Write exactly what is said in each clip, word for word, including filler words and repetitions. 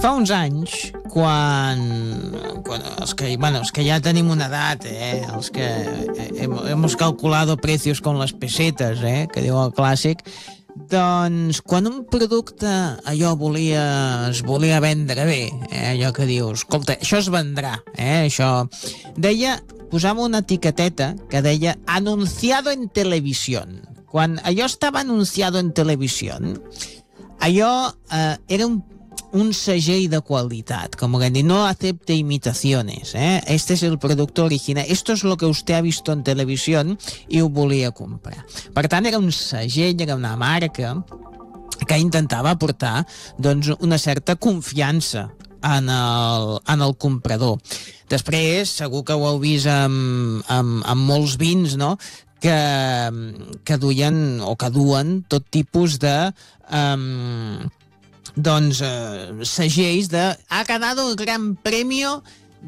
fa uns anys, quan, quan els, que, bueno, els que ja tenim una edat, eh, els que hem, hemos calculado precios con les pesetes, eh, que diu el clàssic, doncs quan un producte allò volia, es volia vendre bé, eh, allò que dius, escolta, això es vendrà, eh, això, deia, posava una etiqueteta que deia anunciado en televisión. Quan allò estava anunciado en televisión, allò eh, era un, un segell de qualitat, com que no acepte imitaciones, ¿eh? Este es el producto original, esto es lo que usted ha visto en televisión i ho volia comprar. Per tant, era un segell, era una marca que intentava aportar doncs, una certa confiança en el, en el comprador. Després, segur que ho heu vist amb, amb, amb molts vins, no?, que, que duien o que duen tot tipus de um, doncs uh, segells de ha ganado el gran premio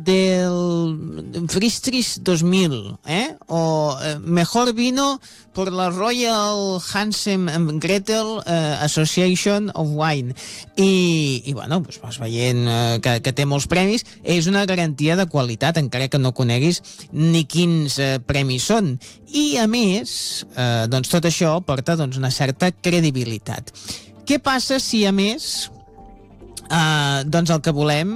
del Friedrich dos mil, eh? o eh, mejor vino por la Royal Hansen and Gretel eh, Association of Wine, i, i bueno, doncs vas veient eh, que, que té molts premis. És una garantia de qualitat, encara que no coneguis ni quins eh, premis són, i a més eh, doncs tot això porta doncs, una certa credibilitat. Què passa si a més Uh, doncs el que volem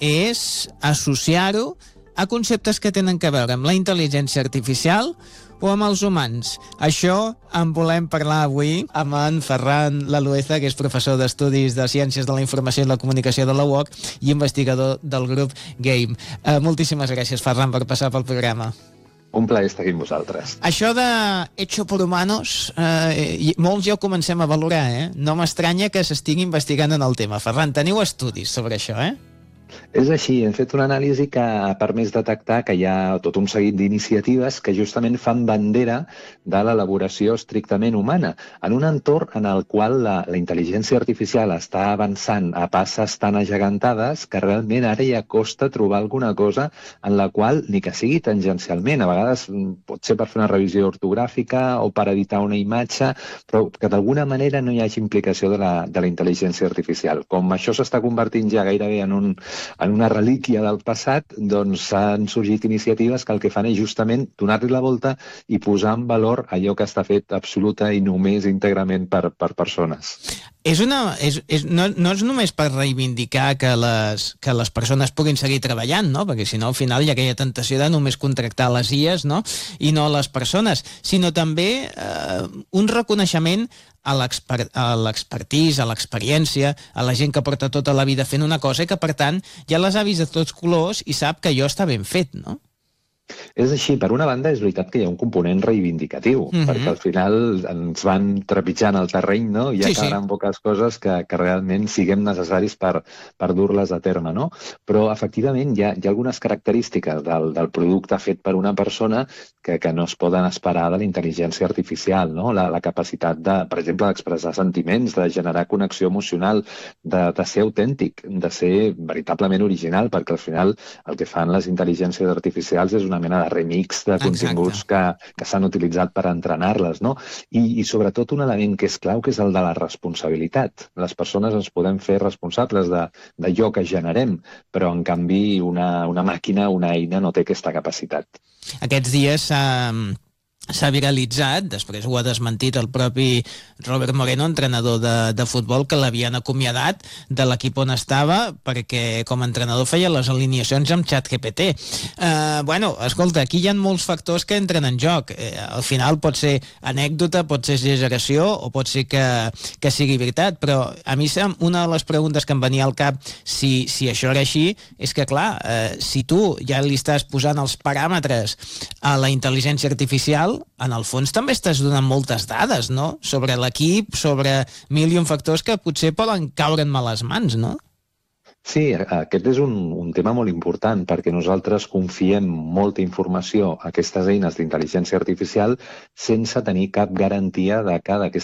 és associar-ho a conceptes que tenen a veure amb la intel·ligència artificial o amb els humans? Això en volem parlar avui amb en Ferran Lalueza, que és professor d'Estudis de Ciències de la Informació i la Comunicació de la U O C i investigador del grup GAME. Uh, moltíssimes gràcies, Ferran, per passar pel programa. Un plaer estar aquí amb vosaltres. Això de hecho por humanos, eh, molts ja ho comencem a valorar, eh? No m'estranya que s'estigui investigant en el tema. Ferran, teniu estudis sobre això, eh? És així, hem fet una anàlisi que ha permès detectar que hi ha tot un seguit d'iniciatives que justament fan bandera de l'elaboració estrictament humana, en un entorn en el qual la, la intel·ligència artificial està avançant a passes tan agegantades que realment ara ja costa trobar alguna cosa en la qual, ni que sigui tangencialment, a vegades pot ser per fer una revisió ortogràfica o per editar una imatge, però que d'alguna manera no hi hagi implicació de la, de la intel·ligència artificial. Com això s'està convertint ja gairebé en un en una relíquia del passat, doncs han sorgit iniciatives que el que fan és justament donar-li la volta i posar en valor allò que està fet absoluta i només íntegrament per, per persones. És una, és, és, no, no és només per reivindicar que les, que les persones puguin seguir treballant, no? Perquè si no al final hi ha aquella tentació de només contractar les I As, no? I no les persones, sinó també eh, un reconeixement a l'expertís, a l'experiència, a la gent que porta tota la vida fent una cosa i que, per tant, ja les ha vist de tots colors i sap que allò està ben fet, no? És així, per una banda és veritat que hi ha un component reivindicatiu, mm-hmm. perquè al final ens van trepitjant el terreny, no? Hi ha sí, quedaran sí. poques coses que, que realment siguem necessaris per, per dur-les a terme, no? Però efectivament hi ha, hi ha algunes característiques del, del producte fet per una persona que, que no es poden esperar de la intel·ligència artificial, no? La, la capacitat de, per exemple, d'expressar sentiments, de generar connexió emocional, de, de ser autèntic, de ser veritablement original, perquè al final el que fan les intel·ligències artificials és una mena de remix de continguts Exacte. que, que s'han utilitzat per entrenar-les, no? I, I sobretot un element que és clau, que és el de la responsabilitat. Les persones ens podem fer responsables d'allò que generem, però en canvi una, una màquina, una eina no té aquesta capacitat. Aquests dies s'ha... Um... s'ha viralitzat, després ho ha desmentit el propi Robert Moreno, entrenador de, de futbol, que l'havien acomiadat de l'equip on estava perquè com a entrenador feia les alineacions amb ChatGPT. Uh, bueno, escolta, aquí hi ha molts factors que entren en joc. Uh, al final pot ser anècdota, pot ser exageració o pot ser que, que sigui veritat, però a mi una de les preguntes que em venia al cap si, si això era així és que, clar, uh, si tu ja li estàs posant els paràmetres a la intel·ligència artificial, en el fons també estàs donant moltes dades, no? Sobre l'equip, sobre mil i un factors que potser poden caure en males mans, no? Sí, aquest és un, un tema molt important perquè nosaltres confiem molta informació a aquestes eines d'intel·ligència artificial sense tenir cap garantia de que d'aquesta